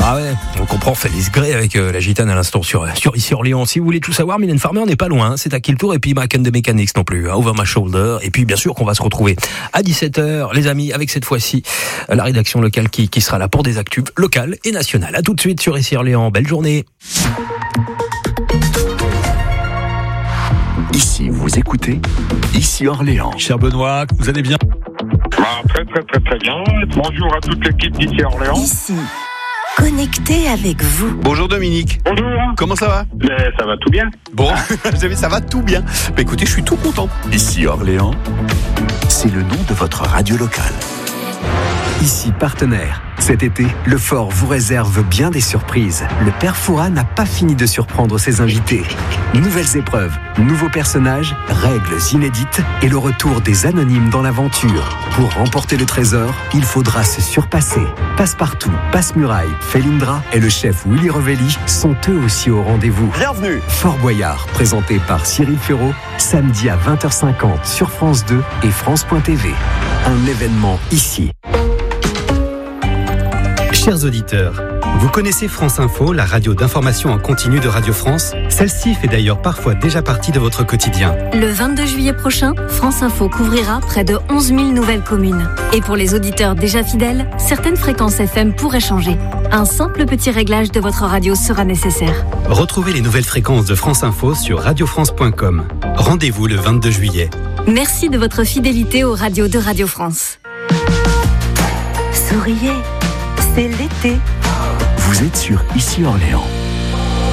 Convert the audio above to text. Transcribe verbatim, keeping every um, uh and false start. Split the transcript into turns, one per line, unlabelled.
Ah ouais, on comprend Félix Gray avec euh, la gitane à l'instant sur, sur Ici Orléans. Si vous voulez tout savoir, Mylène Farmer n'est pas loin, hein. C'est à Kiltour et puis Mac and the Mechanics non plus, hein. Over My Shoulder. Et puis bien sûr qu'on va se retrouver à dix-sept heures, les amis, avec cette fois-ci euh, la rédaction locale qui, qui sera là pour des actus locales et nationales. À tout de suite sur Ici Orléans, belle journée.
Ici, vous écoutez Ici Orléans.
Cher Benoît, vous allez bien?
Bah, très très très très bien. Bonjour à toute l'équipe d'Ici Orléans.
Ici, connecté avec vous.
Bonjour Dominique.
Bonjour.
Comment ça va?
Mais ça va tout bien.
Bon, vous savez, ça va tout bien. Bah, écoutez, je suis tout content.
Ici Orléans, c'est le nom de votre radio locale. Ici partenaire. Cet été, le Fort vous réserve bien des surprises. Le Père Fouras n'a pas fini de surprendre ses invités. Nouvelles épreuves, nouveaux personnages, règles inédites et le retour des anonymes dans l'aventure. Pour remporter le trésor, il faudra se surpasser. Passepartout, Passe-Muraille, Felindra et le chef Willy Revelli sont eux aussi au rendez-vous.
Bienvenue.
Fort Boyard, présenté par Cyril Ferraud, samedi à vingt heures cinquante sur France deux et France point T V. Un événement ici.
Chers auditeurs, vous connaissez France Info, la radio d'information en continu de Radio France? Celle-ci fait d'ailleurs parfois déjà partie de votre quotidien.
Le vingt-deux juillet prochain, France Info couvrira près de onze mille nouvelles communes. Et pour les auditeurs déjà fidèles, certaines fréquences F M pourraient changer. Un simple petit réglage de votre radio sera nécessaire.
Retrouvez les nouvelles fréquences de France Info sur radio france point com. Rendez-vous le vingt-deux juillet.
Merci de votre fidélité aux radios de Radio France.
Souriez, c'est l'été.
Vous êtes sur Ici Orléans.